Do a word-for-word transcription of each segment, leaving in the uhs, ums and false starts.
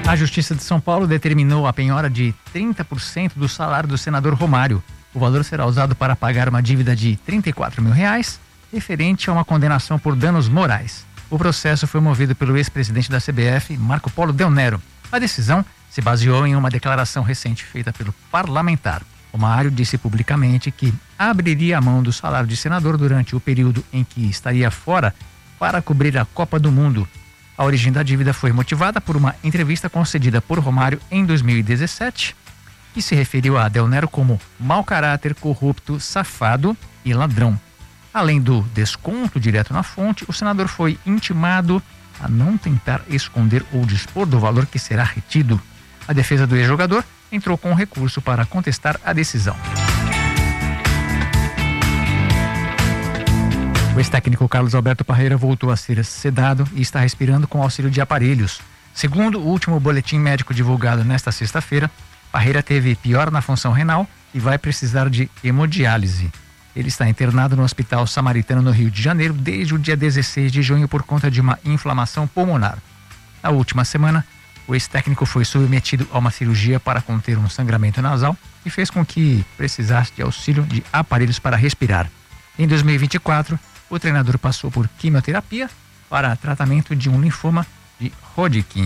A Justiça de São Paulo determinou a penhora de trinta por cento do salário do senador Romário. O valor será usado para pagar uma dívida de trinta e quatro mil reais, referente a uma condenação por danos morais. O processo foi movido pelo ex-presidente da C B F, Marco Polo Del Nero. A decisão se baseou em uma declaração recente feita pelo parlamentar. Romário disse publicamente que abriria a mão do salário de senador durante o período em que estaria fora para cobrir a Copa do Mundo. A origem da dívida foi motivada por uma entrevista concedida por Romário em dois mil e dezessete, que se referiu a Del Nero como mau caráter, corrupto, safado e ladrão. Além do desconto direto na fonte, o senador foi intimado a não tentar esconder ou dispor do valor que será retido. A defesa do ex-jogador entrou com um recurso para contestar a decisão. O ex-técnico Carlos Alberto Parreira voltou a ser sedado e está respirando com auxílio de aparelhos. Segundo o último boletim médico divulgado nesta sexta-feira, Parreira teve piora na função renal e vai precisar de hemodiálise. Ele está internado no Hospital Samaritano no Rio de Janeiro desde o dia dezesseis de junho por conta de uma inflamação pulmonar. Na última semana, o ex-técnico foi submetido a uma cirurgia para conter um sangramento nasal e fez com que precisasse de auxílio de aparelhos para respirar. Em dois mil e vinte e quatro, o treinador passou por quimioterapia para tratamento de um linfoma de Hodgkin.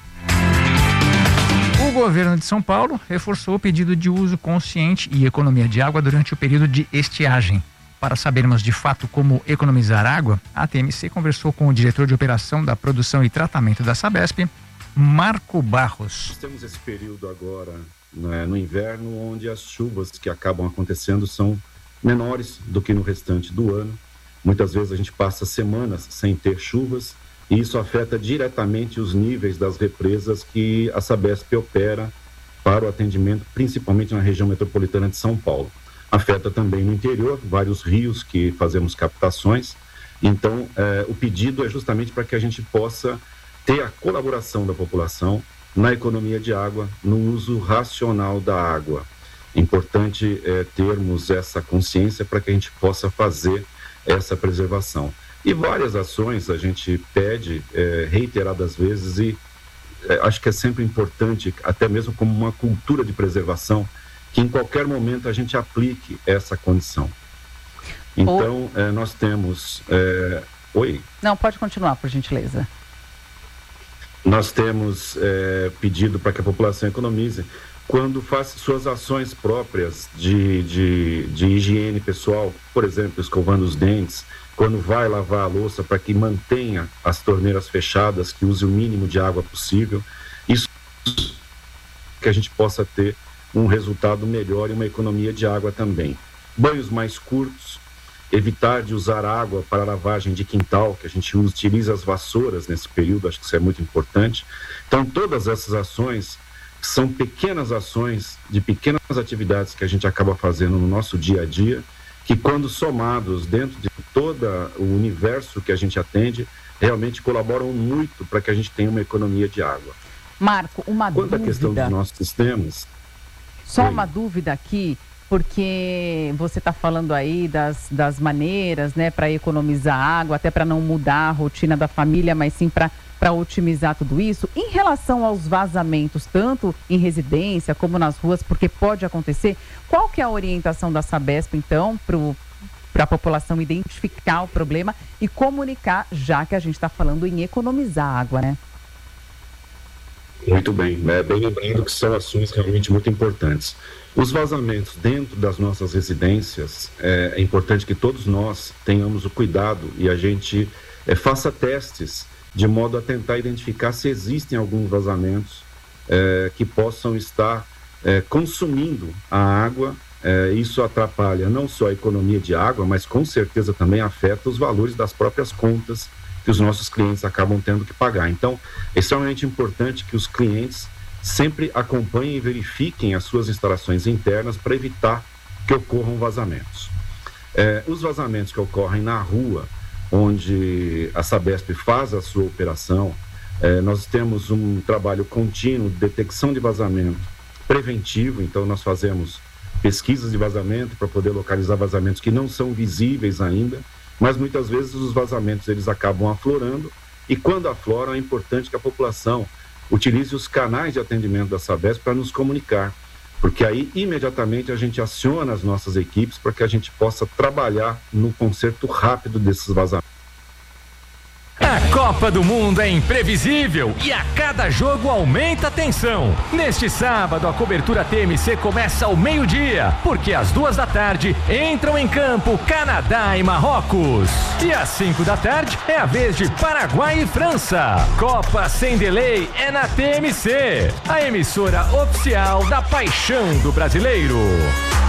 O governo de São Paulo reforçou o pedido de uso consciente e economia de água durante o período de estiagem. Para sabermos de fato como economizar água, a T M C conversou com o diretor de operação da produção e tratamento da Sabesp, Marco Barros. Nós temos esse período agora, né, no inverno, onde as chuvas que acabam acontecendo são menores do que no restante do ano. Muitas vezes a gente passa semanas sem ter chuvas e isso afeta diretamente os níveis das represas que a Sabesp opera para o atendimento, principalmente na região metropolitana de São Paulo. Afeta também no interior, vários rios que fazemos captações. Então, eh, o pedido é justamente para que a gente possa ter a colaboração da população na economia de água, no uso racional da água. É importante eh, termos essa consciência para que a gente possa fazer essa preservação. E várias ações a gente pede eh, reiteradas vezes e eh, acho que é sempre importante, até mesmo como uma cultura de preservação, que em qualquer momento a gente aplique essa condição. Então, oh. eh, nós temos... Eh... Oi? Não, pode continuar, por gentileza. Nós temos eh, pedido para que a população economize quando faz suas ações próprias de, de, de higiene pessoal, por exemplo, escovando os dentes, quando vai lavar a louça, para que mantenha as torneiras fechadas, que use o mínimo de água possível. Isso que a gente possa ter um resultado melhor e uma economia de água também. Banhos mais curtos, evitar de usar água para lavagem de quintal, que a gente utiliza as vassouras nesse período, acho que isso é muito importante. Então, todas essas ações são pequenas ações de pequenas atividades que a gente acaba fazendo no nosso dia a dia, que quando somados dentro de todo o universo que a gente atende, realmente colaboram muito para que a gente tenha uma economia de água. Marco, uma Quanto dúvida. à questão dos nossos sistemas... Só Oi. uma dúvida aqui, porque você está falando aí das, das maneiras, né, para economizar água, até para não mudar a rotina da família, mas sim para para otimizar tudo isso. Em relação aos vazamentos, tanto em residência como nas ruas, porque pode acontecer, qual que é a orientação da Sabesp, então, para a população identificar o problema e comunicar, já que a gente está falando em economizar água, né? Muito bem, é, bem lembrando que são ações realmente muito importantes. Os vazamentos dentro das nossas residências, é, é importante que todos nós tenhamos o cuidado e a gente é, faça testes de modo a tentar identificar se existem alguns vazamentos é, que possam estar é, consumindo a água. É, isso atrapalha não só a economia de água, mas com certeza também afeta os valores das próprias contas que os nossos clientes acabam tendo que pagar. Então, é extremamente importante que os clientes sempre acompanhem e verifiquem as suas instalações internas para evitar que ocorram vazamentos. É, os vazamentos que ocorrem na rua, onde a Sabesp faz a sua operação, eh, nós temos um trabalho contínuo de detecção de vazamento preventivo, então nós fazemos pesquisas de vazamento para poder localizar vazamentos que não são visíveis ainda, mas muitas vezes os vazamentos eles acabam aflorando e quando afloram é importante que a população utilize os canais de atendimento da Sabesp para nos comunicar, porque aí imediatamente a gente aciona as nossas equipes para que a gente possa trabalhar no conserto rápido desses vazamentos. A Copa do Mundo é imprevisível e a cada jogo aumenta a tensão. Neste sábado, a cobertura T M C começa ao meio-dia, porque às duas da tarde entram em campo Canadá e Marrocos. E às cinco da tarde é a vez de Paraguai e França. Copa sem delay é na T M C, a emissora oficial da paixão do brasileiro.